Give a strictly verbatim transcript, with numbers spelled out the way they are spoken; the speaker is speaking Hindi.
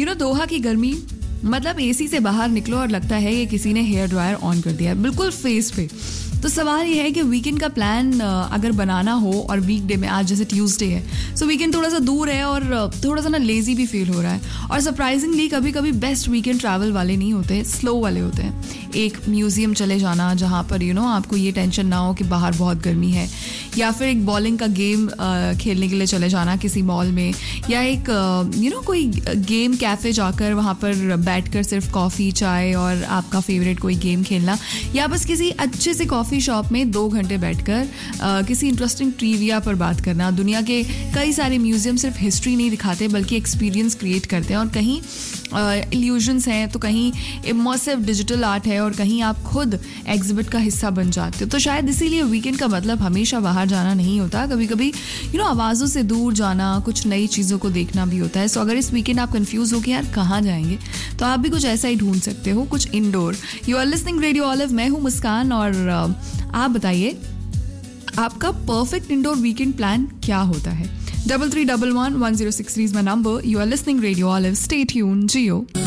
यू नो दोहा की गर्मी मतलब एसी से बाहर निकलो और लगता है कि किसी ने हेयर ड्रायर ऑन कर दिया बिल्कुल फेस पे। तो सवाल ये है कि वीकेंड का प्लान अगर बनाना हो और वीकडे में, आज जैसे ट्यूसडे है सो वीकेंड थोड़ा सा दूर है और थोड़ा सा ना लेजी भी फील हो रहा है। और सरप्राइजिंगली कभी कभी बेस्ट वीकेंड ट्रैवल वाले नहीं होते, स्लो वाले होते हैं। एक म्यूजियम चले जाना जहाँ पर यू you नो know, आपको ये टेंशन ना हो कि बाहर बहुत गर्मी है, या फिर एक बॉलिंग का गेम खेलने के लिए चले जाना किसी मॉल में, या एक यू नो कोई गेम कैफ़े जाकर वहाँ पर बैठकर सिर्फ कॉफ़ी चाय और आपका फेवरेट कोई गेम खेलना, या बस किसी अच्छे से कॉफ़ी शॉप में दो घंटे बैठकर किसी इंटरेस्टिंग ट्रिविया पर बात करना। दुनिया के कई सारे म्यूजियम सिर्फ हिस्ट्री नहीं दिखाते बल्कि एक्सपीरियंस क्रिएट करते हैं, और कहीं इल्यूजन्स हैं तो कहीं इमर्सिव डिजिटल आर्ट है और कहीं आप खुद एग्जिबिट का हिस्सा बन जाते हो। तो शायद इसीलिए वीकेंड का मतलब हमेशा बाहर जाना नहीं होता, कभी कभी यू नो आवाज़ों से दूर जाना, कुछ नई चीज़ों को देखना भी होता है। सो अगर इस वीकेंड आप कंफ्यूज हो कि यार कहाँ जाएंगे, तो आप भी कुछ ऐसा ही ढूंढ सकते हो, कुछ indoor. You are listening radio olive, मैं हूँ मुस्कान, और आप बताइए आपका परफेक्ट इंडोर वीकेंड प्लान क्या होता है। Double three double one one zero six three is my number. You are listening radio olive, stay tuned, Jio.